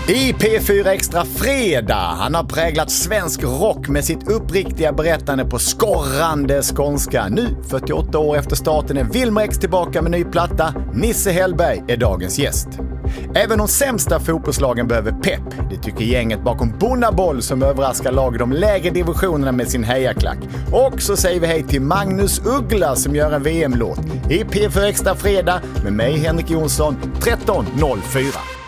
I P4 Extra Fredag. Han har präglat svensk rock med sitt uppriktiga berättande på skorrande skånska. Nu, 48 år efter starten, är Wilmer X tillbaka med ny platta. Nisse Hellberg är dagens gäst. Även de sämsta fotbollslagen behöver pepp. Det tycker gänget bakom Bonnaboll som överraskar lag i de lägre divisionerna med sin hejaklack. Och så säger vi hej till Magnus Uggla som gör en VM-låt. I P4 Extra Fredag med mig Henrik Jonsson 13.04.